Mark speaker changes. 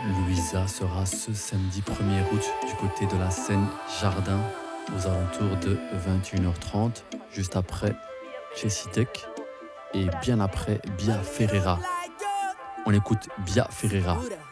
Speaker 1: Louisa sera ce samedi 1er août du côté de la scène Jardin aux alentours de 21h30, juste après Jessie Tech et bien après Bia Ferreira. On écoute Bia Ferreira.